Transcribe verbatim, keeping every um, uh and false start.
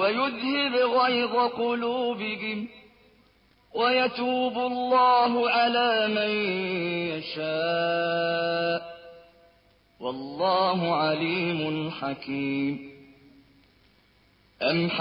ويذهب غيظ قلوبهم ويتوب الله على من يشاء والله عليم حكيم. أم